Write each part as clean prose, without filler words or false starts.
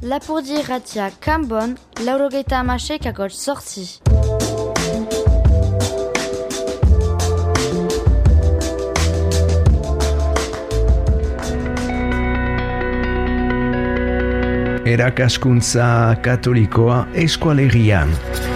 Lapurdi irratia Kanbon, 98,8. Erakaskuntza katolikoa eskualegian.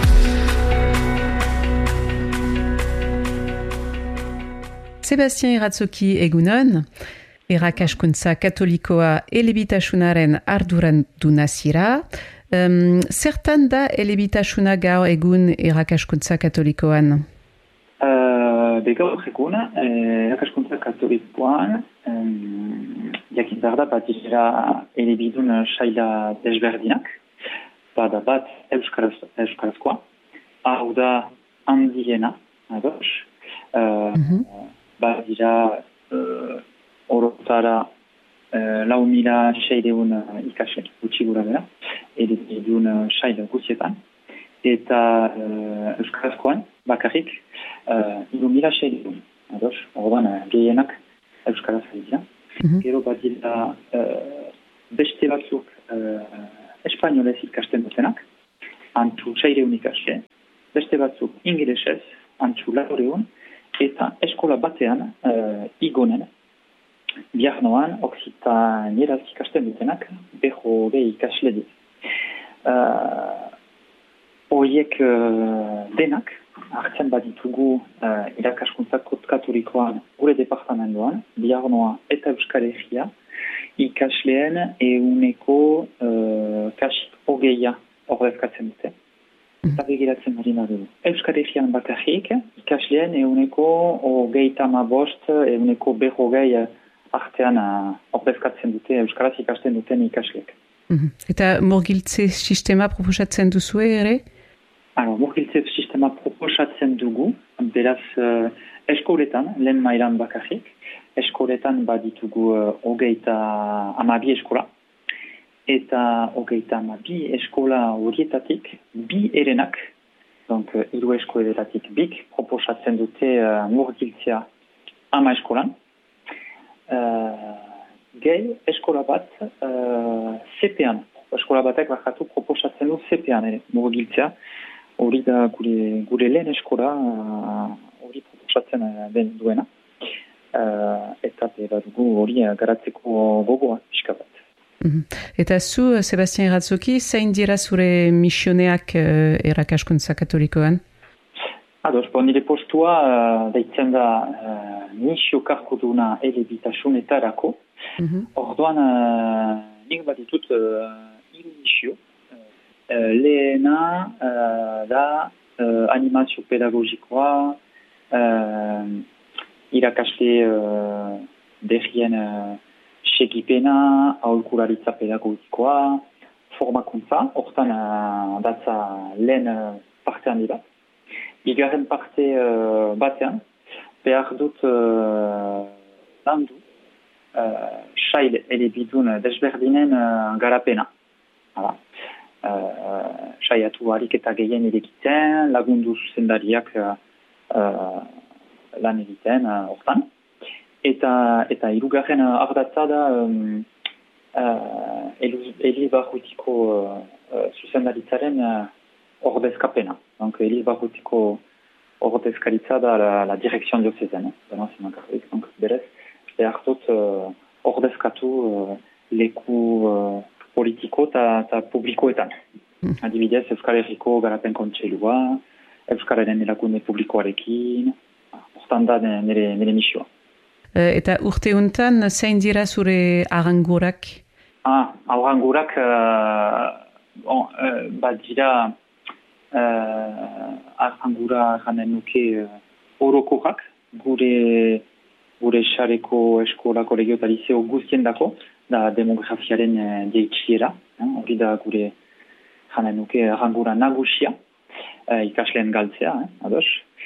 Sebastien Iratzoki egunon, erakaskuntza katolikoa elebitasunaren arduraduna zira. Zertan da elebitasuna gaur egun erakaskuntza katolikoan? Gaur egun erakaskuntza katolikoan jakin behar da bat dira elebidun saila desberdinak, bada bat euskarazkoa, hau da handiena, ados, bat dira orotara 4.600 ikasle gutxi gura bera, elebidun saila guztietan, eta euskarazkoan bakarrik 3.600, ados, orduan gehienak euskaraz dira. Gero bat dira beste batzuk espainolez ikasten dutenak, antzu 600 ikasle, beste batzuk ingelesez, antzu 400, eta eskola batean igonen, biarnoan oksitanieraz ikasten dutenak, 100 ikasle dit. Horiek denak, hartzen baditugu irakaskuntza katolikoan gure departamentoan, Biarnoa eta Euskal Herria, ikasleen ehuneko kasik 20 ordezkatzen dute. Eta begiratzen marina dugu. Euskal Herrian bakarrik, ikasleen ehuneko 35, ehuneko 120 artean ordezkatzen dute, euskaraz ikasten duten ikasleek. Eta murgiltze sistema proposatzen duzue ere? Murgiltze sistema proposatzen dugu, beraz eskoletan, lehen mailan bakarrik, eskoletan baditugu 32 eskola, eta 32 eskola horietatik, 2 erenak, donc 3 eskoletatik 2 proposatzen dute murgiltzea 10 eskolan, gehi eskola bat CP-an, eskola batek bakatu proposatzen du CP-an ere, murgiltzea, hori da gure lehen eskola hori proposatzen den duena. Eta dugu hori garatzeko gogoa pixka bat. Eta zu, Sebastien Iratzoki, zein dira zure misioneak erakaskuntza katolikoan? Nire postua deitzen da misio kargoduna elebitasunetarako. Orduan nik bat ditut 3 misio. Lehena da animazio pedagogikoa, irakasle berrien segipena, aholkularitza pedagogikoa, formakuntza, hortan datza lehen parte handi bat. Bigarren parte batean, behar dut landu sail elebidun desberdinen garapena. Hala. Saiatu harik eta gehien egiten, lagundu zuzendariak lan egiten hortan. Eta hirugarren ardatza da Eliz Barrutiko zuzendaritzaren ordezkapena. Donc Eliz Barrutiko ordezkaritza da la direction diocésaine. Donc berez, behar dut ordezkatu leku politiko eta publikoetan. Adibidez, Euskal Herriko garapen kontseilua, Euskararen erakunde publikoarekin, hortan da nire misioa. Eta urte honetan, zein dira zure arangurak? Arangurak bat dira arangura janen nuke orokorak, gure xareko eskola kolegio eta liceo guztien dako, da demografiaren jeitsiera, hori da gure janen nuke arangura nagusia, ikasleen galtzea, ados.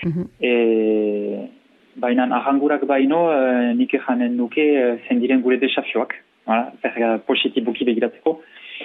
Baina arangurak baino nik janen nuke zen diren gure desafioak, positibuki begiratzeko.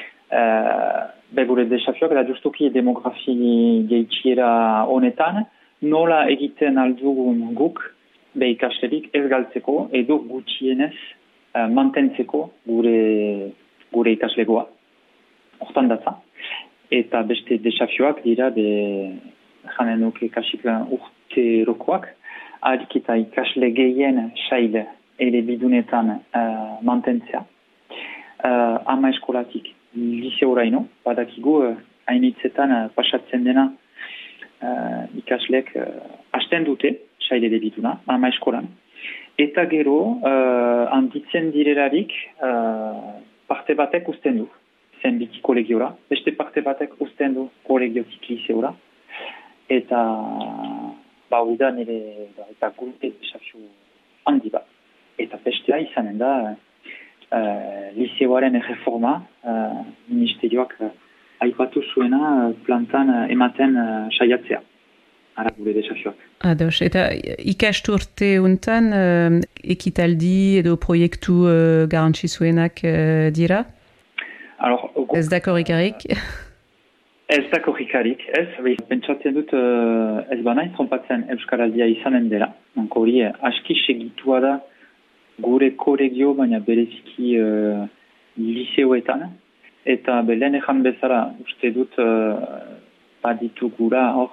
Gure desafioak da justuki demografi jeitsiera honetan, nola egiten aldugun guk ikaslerik ez galtzeko edo gutxienez mantentzeko gure ikaslegoa. hortan datza. Eta beste desafioak dira, janen nuke kasik urterokoak, ahalik eta ikasle gehien sail ere bidunetan mantentzea. Ama eskolatik liseoraino, badakigu hainitzetan pasatzen dena ikaslek hasten dute sail ere biduna, ama eskolan. Eta gero, handitzen direlarik, parte batek usten du, zen biti kolegiora, beste parte batek usten du kolegiotik liseora, eta hori da nire eta gure desafio handi bat. Eta bestea izanen da, liseoaren reforma ministerioak aipatu zuena plantan ematen saiatzea. Ara gure desafioak. Ados, eta ikasturte untan ekitaldi edo proiektu garantzizuenak dira? Alors, ez da korrikarik? Ez da korrikarik, ez. Pentsatzen dut ez banaiz trompatzen Euskaraldia izanen dela. Hori aski segitua da gure kolegio, baina bereziki liseoetan. Eta lehen ezan bezala uste dut baditugura hor